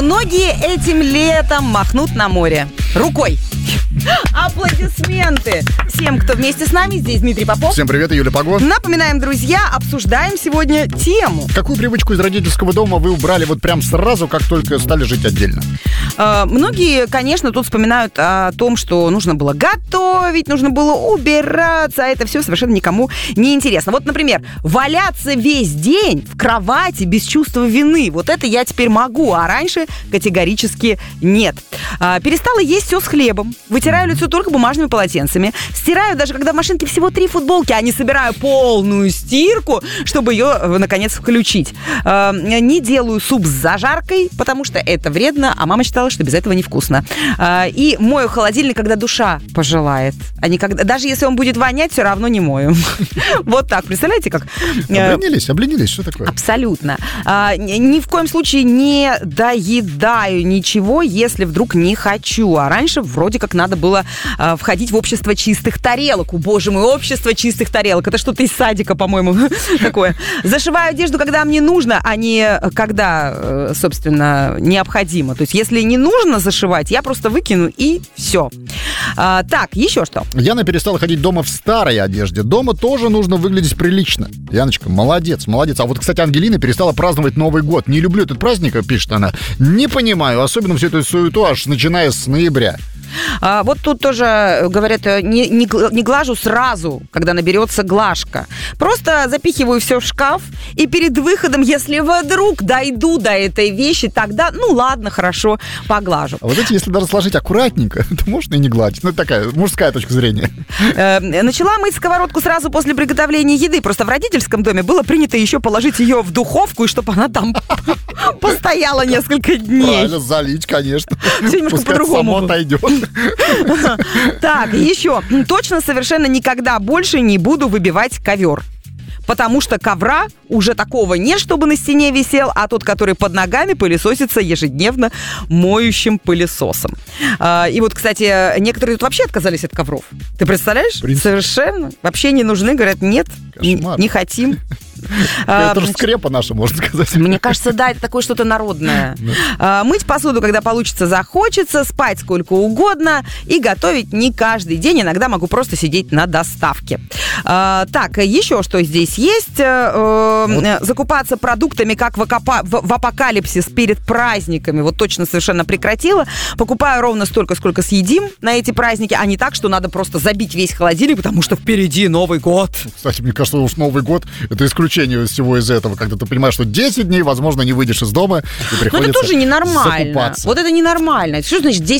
Многие этим летом махнут на море рукой. Аплодисменты всем, кто вместе с нами. Здесь Дмитрий Попов. Всем привет, Юля Погода. Напоминаем, друзья, обсуждаем сегодня тему. Какую привычку из родительского дома вы убрали вот прям сразу, как только стали жить отдельно? Многие, конечно, тут вспоминают о том, что нужно было готовить, нужно было убираться, а это все совершенно никому не интересно. Вот, например, валяться весь день в кровати без чувства вины. Вот это я теперь могу, а раньше категорически нет. Перестала есть все с хлебом, вытираю лицо только бумажными полотенцами, стираю даже когда в машинке всего 3 футболки, а не собираю полную стирку, чтобы ее, наконец, включить. Не делаю суп с зажаркой, потому что это вредно, а мама считала, что без этого невкусно. И мою холодильник, когда душа пожелает. А не когда... Даже если он будет вонять, все равно не мою. Вот так, представляете, как? Обленились, что такое? Абсолютно. Ни в коем случае не доедаю ничего, если вдруг не хочу. А раньше вроде как надо было входить в общество чистых тарелок. О, боже мой, общество чистых тарелок. Это что-то из садика, по-моему, такое. Зашиваю одежду, когда мне нужно, а не когда, собственно, необходимо. То есть, если не нужно зашивать, я просто выкину и все. Так, еще что? Яна перестала ходить дома в старой одежде. Дома тоже нужно выглядеть прилично. Яночка, молодец, молодец. А вот, кстати, Ангелина перестала праздновать Новый год. Не люблю этот праздник, пишет она. Не понимаю, особенно всю эту суету аж начиная с ноября. Вот тут тоже, говорят, не глажу сразу, когда наберется глажка. Просто запихиваю все в шкаф, и перед выходом, если вдруг дойду до этой вещи, тогда, ну ладно, хорошо, поглажу. А вот эти, если даже сложить аккуратненько, то можно и не гладить. Ну, это такая мужская точка зрения. Начала мыть сковородку сразу после приготовления еды. Просто в родительском доме было принято еще положить ее в духовку, и чтобы она там постояла несколько дней. Правильно, залить, конечно. Все немножко по-другому. Само отойдет. Так, еще. Точно совершенно никогда больше не буду выбивать ковер. Потому что ковра уже такого нет, чтобы на стене висел, а тот, который под ногами, пылесосится ежедневно моющим пылесосом. И вот, кстати, некоторые тут вообще отказались от ковров. Ты представляешь? Совершенно. Вообще не нужны. Говорят, нет, не хотим. Это же скрепа наша, можно сказать. Мне кажется, да, это такое что-то народное. Мыть посуду, когда получится, захочется, спать сколько угодно и готовить не каждый день. Иногда могу просто сидеть на доставке. Так, еще что здесь есть. Закупаться продуктами, как в апокалипсис перед праздниками. Вот точно совершенно прекратила. Покупаю ровно столько, сколько съедим на эти праздники, а не так, что надо просто забить весь холодильник, потому что впереди Новый год. Кстати, мне кажется, уж Новый год — это исключение всего из этого, когда ты понимаешь, что 10 дней, возможно, не выйдешь из дома и приходится закупаться. Но это тоже ненормально. Вот это ненормально. Что значит 10